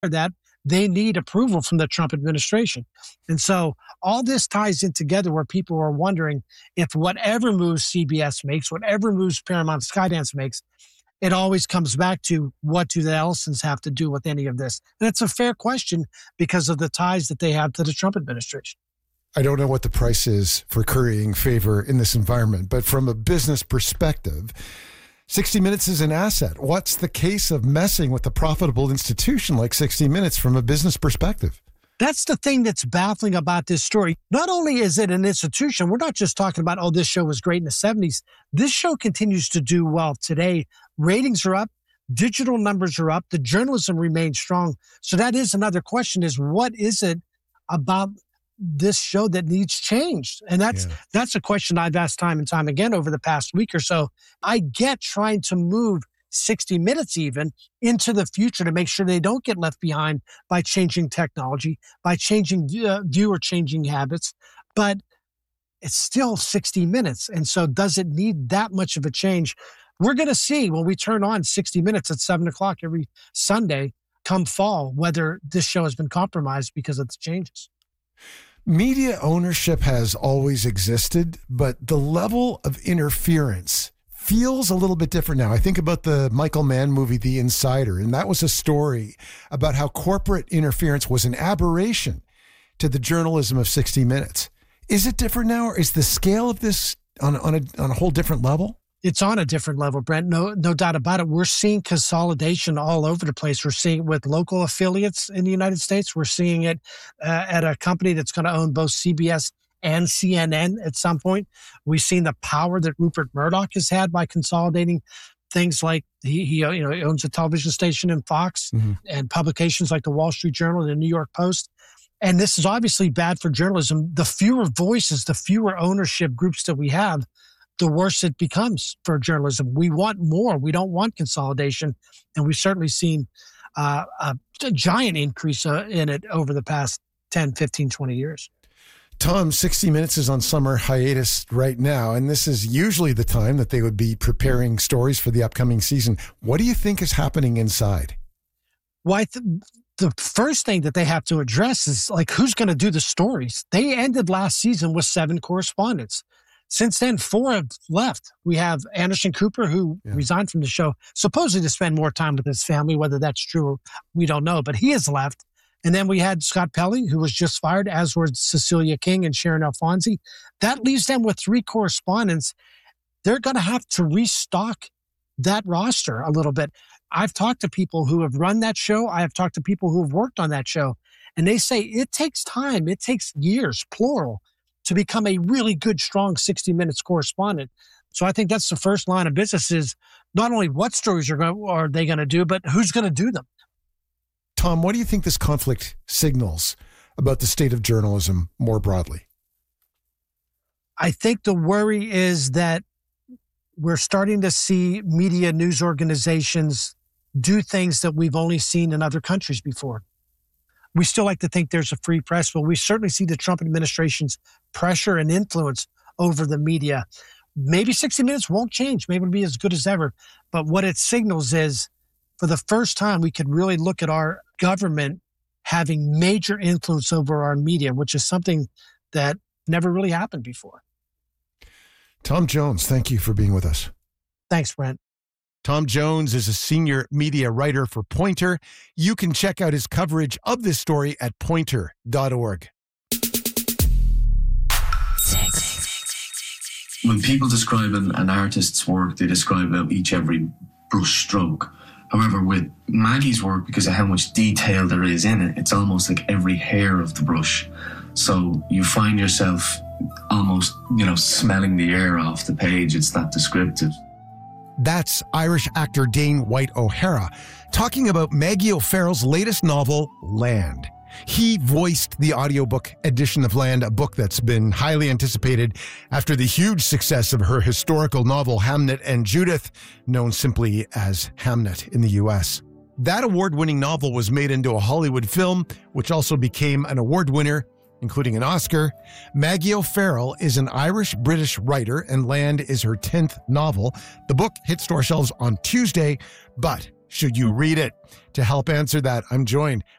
that, they need approval from the Trump administration. And so all this ties in together where people are wondering if whatever moves CBS makes, whatever moves Paramount Skydance makes, it always comes back to what do the Ellisons have to do with any of this? And it's a fair question because of the ties that they have to the Trump administration. I don't know what the price is for currying favor in this environment, but from a business perspective, 60 Minutes is an asset. What's the case of messing with a profitable institution like 60 Minutes from a business perspective? That's the thing that's baffling about this story. Not only is it an institution, we're not just talking about, oh, this show was great in the 70s. This show continues to do well today. Ratings are up. Digital numbers are up. The journalism remains strong. So that is another question is what is it about this show that needs changed? And that's a question I've asked time and time again over the past week or so. I get trying to move 60 Minutes even into the future to make sure they don't get left behind by changing technology, by changing viewer changing habits. But it's still 60 Minutes. And so does it need that much of a change? We're going to see when we turn on 60 Minutes at 7:00 every Sunday come fall, whether this show has been compromised because of the changes. Media ownership has always existed, but the level of interference feels a little bit different now. I think about the Michael Mann movie, The Insider, and that was a story about how corporate interference was an aberration to the journalism of 60 Minutes. Is it different now, or is the scale of this on a whole different level? It's on a different level, Brent. No doubt about it. We're seeing consolidation all over the place. We're seeing it with local affiliates in the United States. We're seeing it at a company that's going to own both CBS and CNN at some point. We've seen the power that Rupert Murdoch has had by consolidating things like he owns a television station in Fox and publications like the Wall Street Journal and the New York Post. And this is obviously bad for journalism. The fewer voices, the fewer ownership groups that we have, the worse it becomes for journalism. We want more. We don't want consolidation. And we've certainly seen a giant increase in it over the past 10, 15, 20 years. Tom, 60 Minutes is on summer hiatus right now, and this is usually the time that they would be preparing stories for the upcoming season. What do you think is happening inside? Well, the first thing that they have to address is, like, who's going to do the stories? They ended last season with 7 correspondents. Since then, 4 have left. We have Anderson Cooper, who resigned from the show, supposedly to spend more time with his family. Whether that's true, we don't know, but he has left. And then we had Scott Pelley, who was just fired, as were Cecilia King and Sharon Alfonsi. That leaves them with 3 correspondents. They're going to have to restock that roster a little bit. I've talked to people who have run that show. I have talked to people who have worked on that show. And they say it takes time. It takes years, plural, to become a really good, strong 60 Minutes correspondent. So I think that's the first line of business is not only what stories are they going to do, but who's going to do them. Tom, what do you think this conflict signals about the state of journalism more broadly? I think the worry is that we're starting to see media news organizations do things that we've only seen in other countries before. We still like to think there's a free press, but we certainly see the Trump administration's pressure and influence over the media. Maybe 60 Minutes won't change. Maybe it'll be as good as ever. But what it signals is, for the first time, we could really look at our government having major influence over our media, which is something that never really happened before. Tom Jones, thank you for being with us. Thanks, Brent. Tom Jones is a senior media writer for Poynter. You can check out his coverage of this story at poynter.org. When people describe an artist's work, they describe every brush stroke. However, with Maggie's work, because of how much detail there is in it, it's almost like every hair of the brush. So you find yourself almost, smelling the air off the page. It's that descriptive. That's Irish actor Dane White O'Hara talking about Maggie O'Farrell's latest novel, Land. He voiced the audiobook edition of Land, a book that's been highly anticipated after the huge success of her historical novel, Hamnet and Judith, known simply as Hamnet in the U.S. That award-winning novel was made into a Hollywood film, which also became an award winner, including an Oscar. Maggie O'Farrell is an Irish-British writer, and Land is her 10th novel. The book hit store shelves on Tuesday, but Should you read it? To help answer that, I'm joined